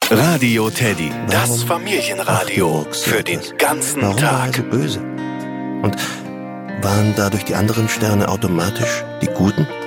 Radio Teddy, das Warum? Familienradio Ach, für den ganzen Warum war er Tag. so böse? Und waren dadurch die anderen Sterne automatisch die Guten?